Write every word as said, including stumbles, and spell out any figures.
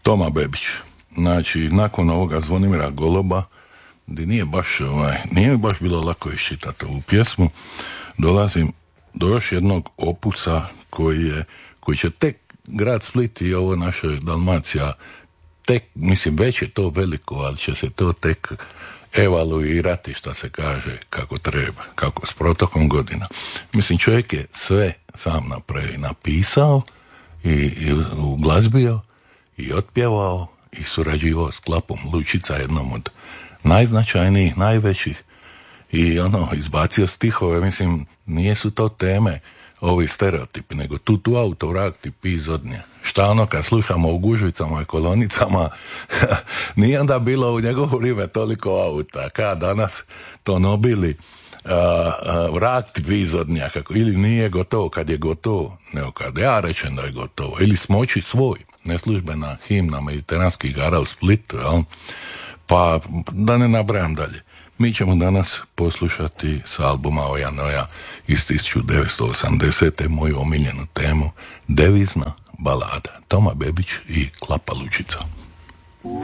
Toma Bebić. Znači, nakon ovoga Zvonimira Goloba, gdje nije baš, ovaj, nije baš bilo lako iščitati ovu pjesmu, dolazim do još jednog opusa koji je, koji će tek grad Split i ovo naša Dalmacija, tek, mislim, već je to veliko, ali će se to tek evaluirati, što se kaže, kako treba, kako s protokom godina. Mislim, čovjek je sve sam napravio, napisao i, i uglazbio i otpjevao i surađivao s Klapom Lučica, jednom od najznačajnijih, najvećih, i ono, izbacio stihove, mislim, nije su to teme, ovi stereotipi, nego tu tu auto vrak ti piz od nje. Šta ono kad slušamo u gužvicama i kolonicama, nije onda bilo u njegovu vrijeme toliko auta, kada danas to nobili, a, a, vrak ti piz od nje, kako, ili nije gotovo kad je gotovo, nego kad ja rečem da je gotovo, ili smoći svoj, neslužbena himna mediteranskih igara u Splitu, jel? Pa da ne nabrajam dalje. Mi ćemo danas poslušati s albuma Oja Noja iz tisuću devetsto osamdesete moju omiljenu temu, devizna balada, Toma Bebić i Klapa Lučica.